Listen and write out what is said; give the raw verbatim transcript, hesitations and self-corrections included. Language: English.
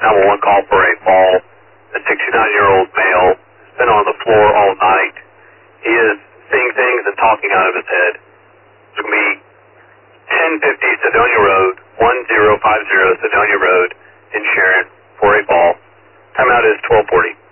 nine one one call for a fall. A sixty-nine-year-old male has been on the floor all night. He is seeing things and talking out of his head. It's going to be ten fifty Sedonia Road, one zero five zero Sedonia Road in Sharon for a fall. Timeout is twelve forty.